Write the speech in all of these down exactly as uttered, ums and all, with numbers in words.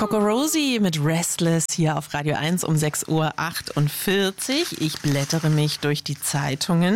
Coco Rosie mit Restless hier auf Radio eins um sechs Uhr achtundvierzig. Ich blättere mich durch die Zeitungen.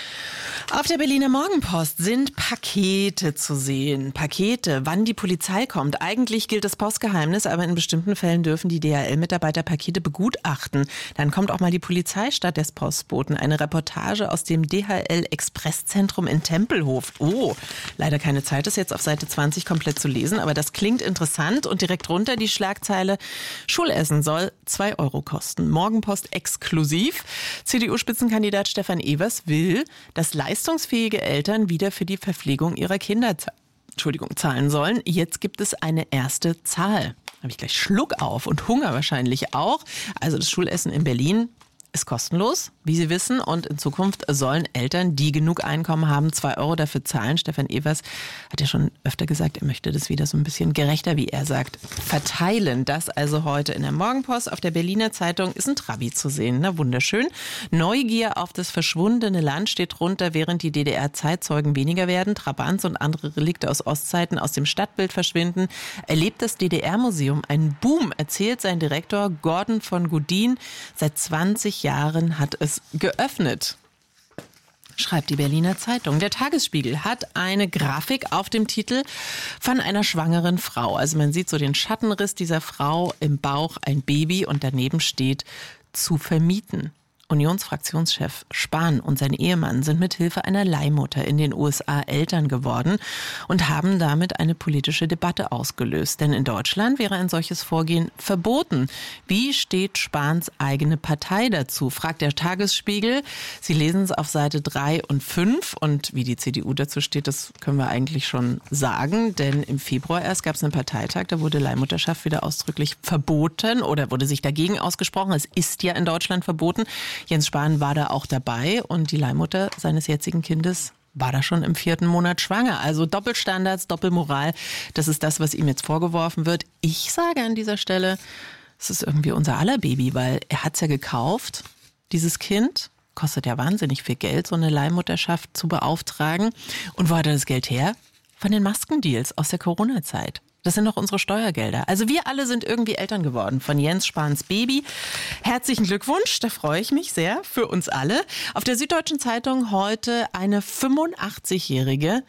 Auf der Berliner Morgenpost sind Pakete zu sehen. Pakete, wann die Polizei kommt. Eigentlich gilt das Postgeheimnis, aber in bestimmten Fällen dürfen die D H L-Mitarbeiter Pakete begutachten. Dann kommt auch mal die Polizei statt des Postboten. Eine Reportage aus dem D H L-Expresszentrum in Tempelhof. Oh, leider keine Zeit, das jetzt auf Seite zwanzig komplett zu lesen, aber das klingt interessant. Und direkt runter die Schlagzeile: Schulessen soll zwei Euro kosten. Morgenpost exklusiv. C D U-Spitzenkandidat Stefan Evers will, dass leistungsfähige Eltern wieder für die Verpflegung ihrer Kinder Entschuldigung, zahlen sollen. Jetzt gibt es eine erste Zahl. Da habe ich gleich Schluck auf und Hunger wahrscheinlich auch. Also das Schulessen in Berlin ist kostenlos, wie Sie wissen. Und in Zukunft sollen Eltern, die genug Einkommen haben, zwei Euro dafür zahlen. Stefan Evers hat ja schon öfter gesagt, er möchte das wieder so ein bisschen gerechter, wie er sagt, verteilen. Das also heute in der Morgenpost. Auf der Berliner Zeitung ist ein Trabi zu sehen. Na, wunderschön. Neugier auf das verschwundene Land steht drunter, während die D D R-Zeitzeugen weniger werden, Trabants und andere Relikte aus Ostzeiten aus dem Stadtbild verschwinden, erlebt das D D R-Museum einen Boom, erzählt sein Direktor Gordon von Gudin. Seit zwanzig Jahren hat es geöffnet, schreibt die Berliner Zeitung. Der Tagesspiegel hat eine Grafik auf dem Titel von einer schwangeren Frau. Also man sieht so den Schattenriss dieser Frau, im Bauch ein Baby und daneben steht zu vermieten. Unionsfraktionschef Spahn und sein Ehemann sind mit Hilfe einer Leihmutter in den U S A Eltern geworden und haben damit eine politische Debatte ausgelöst. Denn in Deutschland wäre ein solches Vorgehen verboten. Wie steht Spahns eigene Partei dazu, fragt der Tagesspiegel. Sie lesen es auf Seite drei und fünf. Und wie die C D U dazu steht, das können wir eigentlich schon sagen. Denn im Februar erst gab es einen Parteitag, da wurde Leihmutterschaft wieder ausdrücklich verboten oder wurde sich dagegen ausgesprochen. Es ist ja in Deutschland verboten. Jens Spahn war da auch dabei und die Leihmutter seines jetzigen Kindes war da schon im vierten Monat schwanger. Also Doppelstandards, Doppelmoral, das ist das, was ihm jetzt vorgeworfen wird. Ich sage an dieser Stelle, es ist irgendwie unser aller Baby, weil er hat es ja gekauft, dieses Kind. Kostet ja wahnsinnig viel Geld, so eine Leihmutterschaft zu beauftragen. Und wo hat er das Geld her? Von den Maskendeals aus der Corona-Zeit. Das sind doch unsere Steuergelder. Also wir alle sind irgendwie Eltern geworden von Jens Spahns Baby. Herzlichen Glückwunsch, da freue ich mich sehr für uns alle. Auf der Süddeutschen Zeitung heute eine fünfundachtzigjährige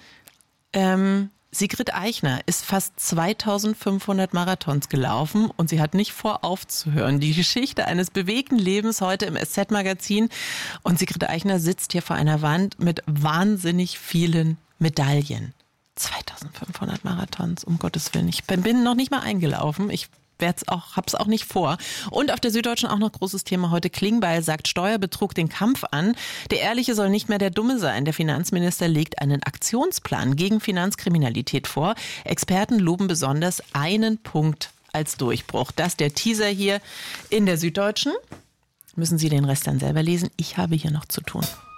ähm, Sigrid Eichner ist fast zweitausendfünfhundert Marathons gelaufen und sie hat nicht vor aufzuhören. Die Geschichte eines bewegten Lebens heute im S Z-Magazin. Und Sigrid Eichner sitzt hier vor einer Wand mit wahnsinnig vielen Medaillen. zweitausendfünfhundert Marathons, um Gottes Willen. Ich bin noch nicht mal eingelaufen. Ich werd's auch, hab's auch nicht vor. Und auf der Süddeutschen auch noch großes Thema heute. Klingbeil sagt Steuerbetrug den Kampf an. Der Ehrliche soll nicht mehr der Dumme sein. Der Finanzminister legt einen Aktionsplan gegen Finanzkriminalität vor. Experten loben besonders einen Punkt als Durchbruch. Das der Teaser hier in der Süddeutschen. Müssen Sie den Rest dann selber lesen. Ich habe hier noch zu tun.